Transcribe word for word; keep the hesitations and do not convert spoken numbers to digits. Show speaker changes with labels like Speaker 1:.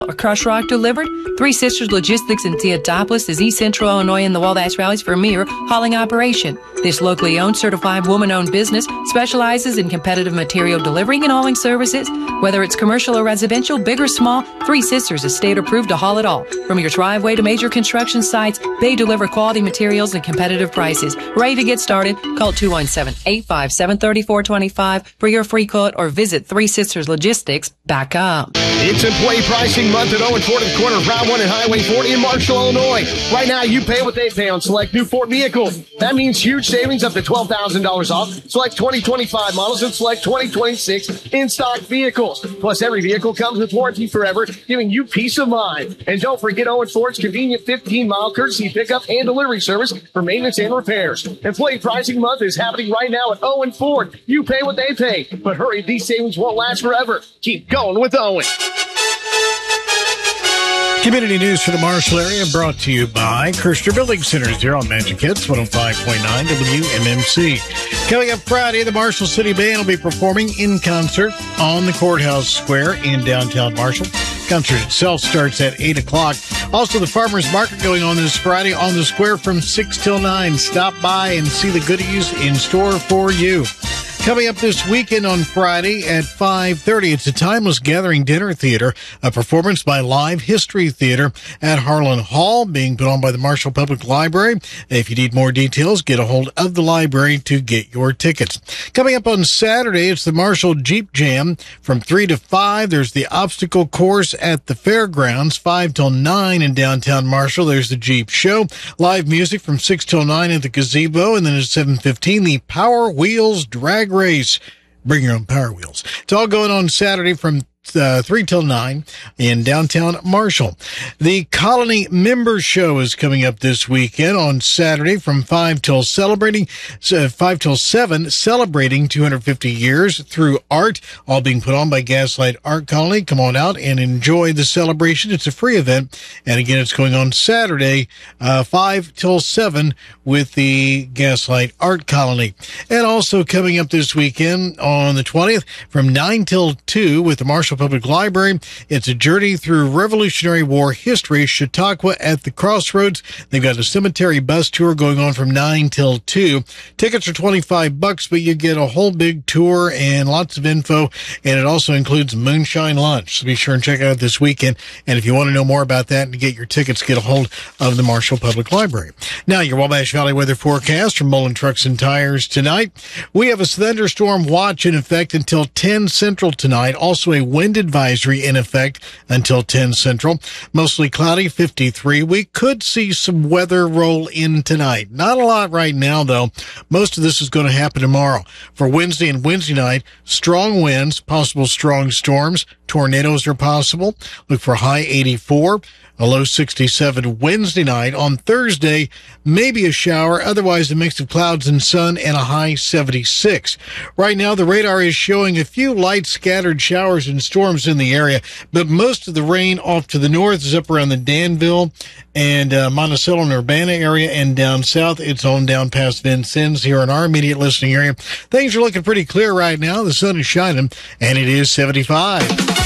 Speaker 1: or crushed rock delivered? Three Sisters Logistics in Theodopolis is East Central Illinois in the Wabash Valley's premier hauling operation. This locally owned, certified, woman-owned business specializes in competitive material delivery and hauling services. Whether it's commercial or residential, big or small, Three Sisters is state-approved to haul it all. From your driveway to major construction sites, they deliver quality materials and competitive prices. Ready to get started? Call two one seven, eight five seven, three four two five for your free quote or visit three sisters logistics dot com.
Speaker 2: It's employee pricing month at Owen Ford at the corner of Route one and Highway forty in Marshall, Illinois. Right now, you pay what they pay on select new Ford vehicles. That means huge savings up to twelve thousand dollars off select twenty twenty-five models and select twenty twenty-six in-stock vehicles. Plus, every vehicle comes with warranty forever, giving you peace of mind. And don't forget Owen Ford's convenient fifteen-mile courtesy pickup and delivery service for maintenance and repairs. Employee pricing month is happening right now at Owen Ford. You pay what they pay. But hurry, these savings won't last forever. Keep going with Owen.
Speaker 3: Community news for the Marshall area brought to you by Kirshner Building Centers here on Magic Hits one oh five point nine W M M C. Coming up Friday, the Marshall City Band will be performing in concert on the Courthouse Square in downtown Marshall. Concert itself starts at eight o'clock. Also, the Farmers Market going on this Friday on the square from six till nine. Stop by and see the goodies in store for you. Coming up this weekend on Friday at five thirty, it's a Timeless Gathering Dinner Theater, a performance by Live History Theater at Harlan Hall, being put on by the Marshall Public Library. If you need more details, get a hold of the library to get your tickets. Coming up on Saturday, it's the Marshall Jeep Jam from three to five. There's the obstacle course at the fairgrounds, five till nine in downtown Marshall. There's the Jeep Show. Live music from six till nine at the gazebo, and then at seven fifteen, the Power Wheels Drag Race. Bring your own Power Wheels. It's all going on Saturday from Uh, three till nine in downtown Marshall. The Colony Members Show is coming up this weekend on Saturday from five till celebrating, uh, five till seven, celebrating two hundred fifty years through art, all being put on by Gaslight Art Colony. Come on out and enjoy the celebration. It's a free event. And again, it's going on Saturday, uh, five till seven with the Gaslight Art Colony. And also coming up this weekend on the twentieth from nine till two with the Marshall Public Library. It's a journey through Revolutionary War history, Chautauqua at the Crossroads. They've got a cemetery bus tour going on from nine till two. Tickets are twenty-five bucks, but you get a whole big tour and lots of info, and it also includes moonshine lunch. So be sure and check it out this weekend. And if you want to know more about that and to get your tickets, get a hold of the Marshall Public Library. Now, your Wabash Valley weather forecast from Mullen Trucks and Tires tonight. We have a thunderstorm watch in effect until ten Central tonight. Also a wind advisory in effect until ten Central. Mostly cloudy, fifty-three. We could see some weather roll in tonight. Not a lot right now, though. Most of this is going to happen tomorrow. For Wednesday and Wednesday night, strong winds, possible strong storms. Tornadoes are possible. Look for high eighty-four. A low sixty-seven Wednesday night. On Thursday, maybe a shower. Otherwise, a mix of clouds and sun and a high seventy-six. Right now, the radar is showing a few light scattered showers and storms in the area, but most of the rain off to the north is up around the Danville and uh, Monticello and Urbana area, and down south, it's on down past Vincennes here in our immediate listening area. Things are looking pretty clear right now. The sun is shining, and it is seventy-five.